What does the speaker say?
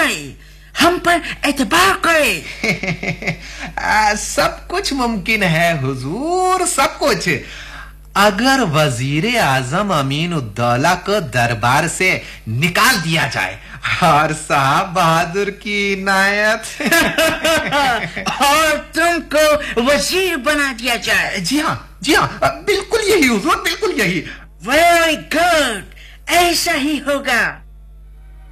जाए, हम पर एतबार करे। सब कुछ मुमकिन है हुजूर, सब कुछ। अगर वजीर आजम अमीन उद्दौला को दरबार से निकाल दिया जाए और साहब बहादुर की इनायत और तुमको वजीर बना दिया जाए। जी हाँ, बिल्कुल यही हुजूर, बिल्कुल यही। वेरी गुड, ऐसा ही होगा।